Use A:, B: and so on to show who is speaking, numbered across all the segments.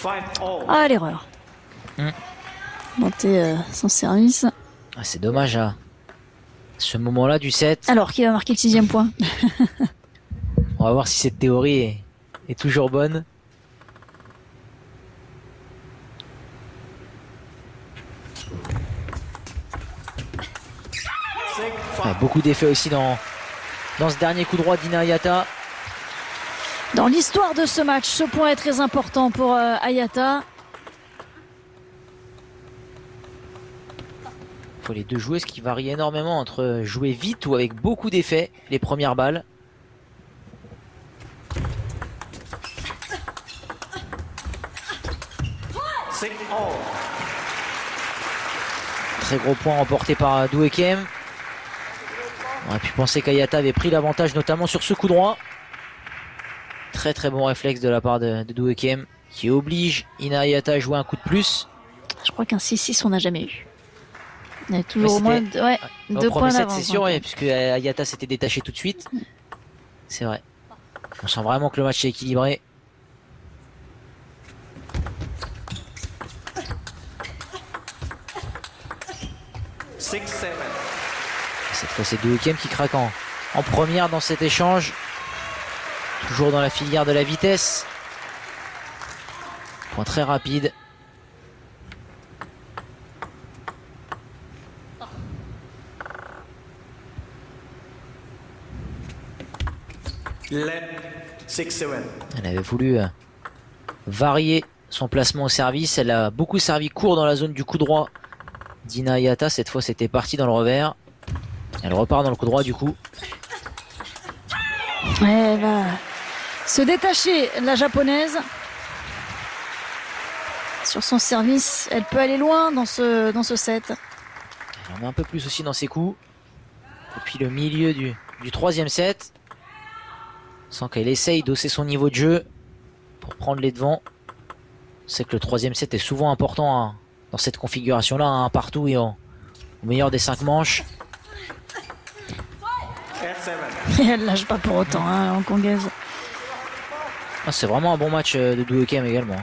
A: Ah, l'erreur. Monter son service.
B: Ah, c'est dommage à ce moment-là du set.
A: Alors, qui va marquer le 6e point?
B: On va voir si cette théorie est toujours bonne. Ouais, beaucoup d'effets aussi dans ce dernier coup droit d'Ina Hayata.
A: Dans l'histoire de ce match, ce point est très important pour Hayata.
B: Il faut les deux joueuses qui varient énormément entre jouer vite ou avec beaucoup d'effets les premières balles. Très gros point remporté par Do Hae-Kim. On aurait pu penser qu'Hayata avait pris l'avantage notamment sur ce coup droit. Très très bon réflexe de la part de Do Hae-Kim qui oblige Ina Hayata à jouer un coup de plus.
A: Je crois qu'un 6-6 on n'a jamais eu. Il y a toujours au moins deux points d'avance.
B: C'est sûr, puisque Hayata s'était détaché tout de suite. C'est vrai. On sent vraiment que le match est équilibré. Cette fois c'est Do Hae-Kim qui craque en première dans cet échange. Toujours dans la filière de la vitesse. Point très rapide. Elle avait voulu varier son placement au service. Elle a beaucoup servi court dans la zone du coup droit d'Ina Hayata. Cette fois c'était parti dans le revers. Elle repart dans le coup droit du coup.
A: Elle va se détacher, la japonaise. Sur son service, elle peut aller loin dans ce set.
B: Elle en met un peu plus aussi dans ses coups. Depuis le milieu du 3e set. Sans qu'elle essaye d'hausser son niveau de jeu pour prendre les devants. C'est que le 3e set est souvent important dans cette configuration-là, un partout et au meilleur des 5 manches.
A: Et elle lâche pas pour autant, la hongkongaise.
B: Ah, c'est vraiment un bon match de Do Hae-Kim également.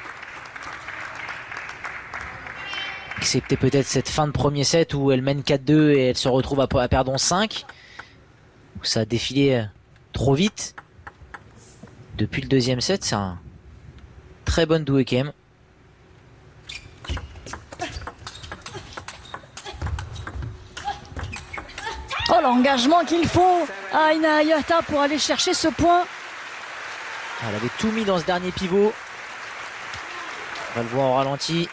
B: Excepté peut-être cette fin de premier set où elle mène 4-2 et elle se retrouve à perdre 11-5. Où ça a défilé trop vite. Depuis le 2e set, c'est un très bonne Do Hae-Kim.
A: Oh, l'engagement qu'il faut à Ina Hayata pour aller chercher ce point.
B: Elle avait tout mis dans ce dernier pivot. On va le voir au ralenti.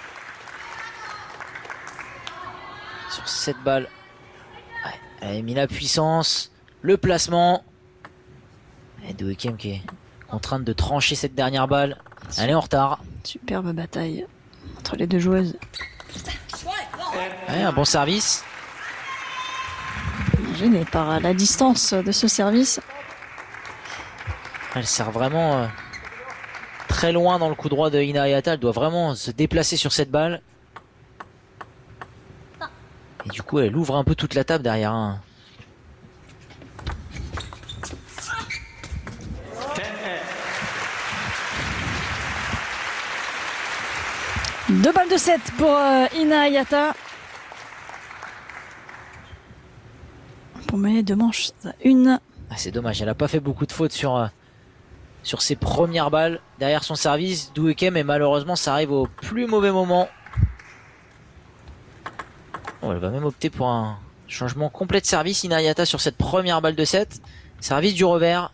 B: Sur cette balle. Ouais, elle avait mis la puissance, le placement. Et Do Hae-Kim qui est contrainte de trancher cette dernière balle. Elle est en retard.
A: Superbe bataille entre les deux joueuses.
B: Ouais, un bon service.
A: Gênée par la distance de ce service.
B: Elle sert vraiment très loin dans le coup droit de Ina Hayata. Elle doit vraiment se déplacer sur cette balle. Et du coup, elle ouvre un peu toute la table derrière.
A: 2 balles de 7 pour Ina Hayata. Pour mener 2 manches à 1.
B: Ah, c'est dommage, elle n'a pas fait beaucoup de fautes sur ses premières balles. Derrière son service, Do Hae-Kim, et malheureusement ça arrive au plus mauvais moment. Oh, elle va même opter pour un changement complet de service, Ina Hayata, sur cette première balle de 7. Service du revers.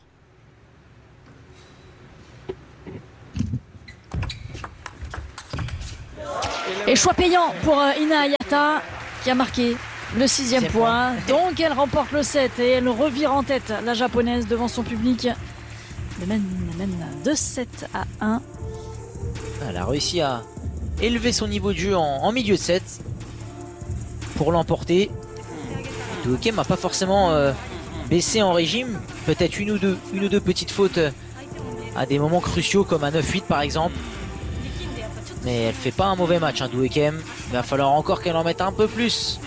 A: Et choix payant pour Ina Hayata qui a marqué le 6e point. Donc elle remporte le set et elle revire en tête la japonaise devant son public. Elle mène 2-7 à 1.
B: Elle a réussi à élever son niveau de jeu en milieu de set pour l'emporter. Do Hae-Kim n'a pas forcément baissé en régime. Peut-être une ou deux petites fautes à des moments cruciaux comme à 9-8 par exemple. Mais elle fait pas un mauvais match, Do Hae-Kim. Il va falloir encore qu'elle en mette un peu plus.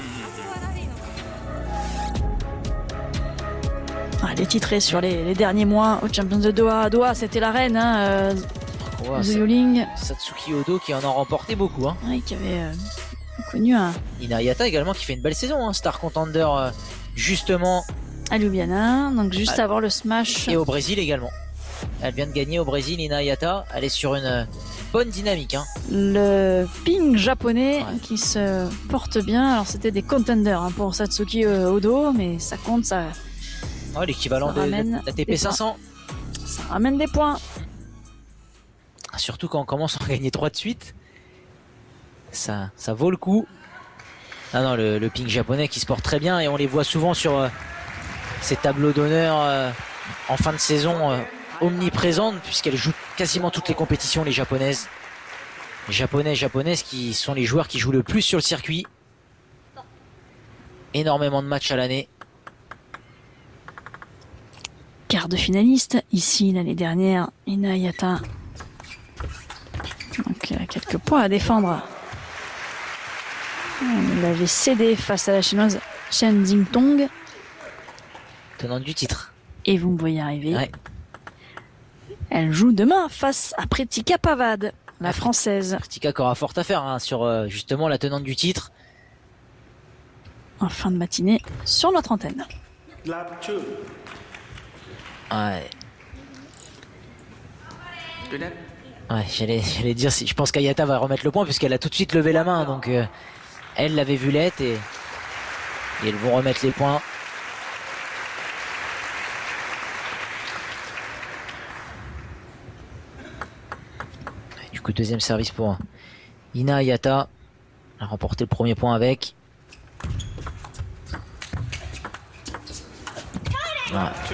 A: Elle est titrée sur les derniers mois aux Champions de Doha. Doha, c'était la reine.
B: Ouais,
A: Zhu Yuling,
B: Satsuki Odo qui en a remporté beaucoup. Hein.
A: ouais, qui avait connu un
B: Ina Hayata également qui fait une belle saison, hein, Star Contender justement.
A: à Ljubljana, donc juste avant le smash.
B: Et au Brésil également. Elle vient de gagner au Brésil, Ina Hayata. Elle est sur une bonne dynamique. Hein.
A: Le ping japonais
B: Ouais.
A: qui se porte bien. Alors c'était des contenders hein, pour Satsuki Odo, mais ça compte, ça
B: Ouais, l'équivalent
A: Ça
B: de
A: ramène
B: la TP
A: des
B: 500.
A: ramène des points.
B: Surtout quand on commence à en gagner 3 de suite. Ça vaut le coup. Ah non, le ping japonais qui se porte très bien et on les voit souvent sur ces tableaux d'honneur en fin de saison omniprésentes puisqu'elles jouent quasiment toutes les compétitions, les japonaises. Les japonaises qui sont les joueurs qui jouent le plus sur le circuit. Énormément de matchs à l'année.
A: Quart de finaliste, ici l'année dernière, Ina Hayata. Donc quelques points à défendre. Elle avait cédé face à la chinoise Chen Jingtong.
B: Tenante du titre.
A: Et vous me voyez arriver.
B: Ouais.
A: Elle joue demain face à Pretika Pavad, la française.
B: Tika qui aura fort à faire hein, sur justement la tenante du titre.
A: En fin de matinée sur notre antenne.
B: Ouais. Ouais, j'allais dire, je pense qu'Ayata va remettre le point puisqu'elle a tout de suite levé la main. Donc elle l'avait vu l'être et elles vont remettre les points. Du coup, deuxième service pour Ina Hayata. Elle a remporté le premier point avec. Ouais.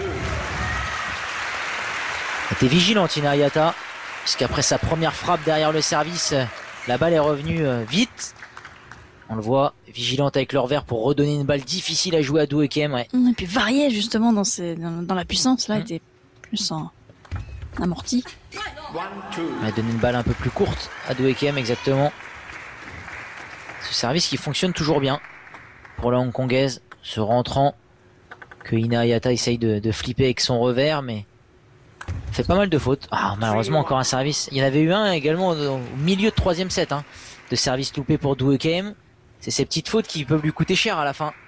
B: Elle était vigilante Ina Hayata, puisqu'après sa première frappe derrière le service, la balle est revenue vite. On le voit, vigilante avec leur verre pour redonner une balle difficile à jouer à Do Ekem. Ouais.
A: Et puis variée justement dans la puissance, là, était plus en amorti.
B: Elle a donné une balle un peu plus courte à Do Ekem, exactement. Ce service qui fonctionne toujours bien pour la hongkongaise, ce rentrant que Ina Hayata essaye de flipper avec son revers, mais fait pas mal de fautes. Ah, malheureusement encore un service. Il y en avait eu un également au milieu de troisième set, hein, de service loupé pour Do Ekem. C'est ces petites fautes qui peuvent lui coûter cher à la fin.